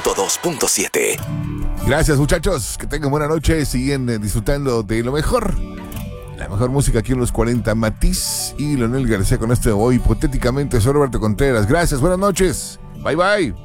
102.7. Gracias, muchachos. Que tengan buena noche. Siguen disfrutando de lo mejor. La mejor música aquí en los 40. Matiz y Leonel García con este hoy. Hipotéticamente, soy Roberto Contreras. Gracias, buenas noches. Bye, bye.